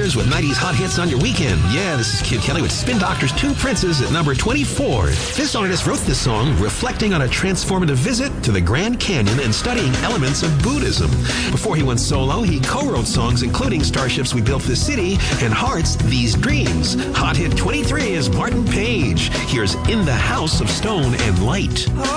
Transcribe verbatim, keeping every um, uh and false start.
hours with nineties hot hits on your weekend. Yeah, this is Kid Kelly with Spin Doctor's Two Princes at number twenty-four. This artist wrote this song reflecting on a transformative visit to the Grand Canyon and studying elements of Buddhism. Before he went solo, he co-wrote songs including Starships We Built This City and Heart's These Dreams. Hot hit twenty-three is Martin Page. Here's In the House of Stone and Light.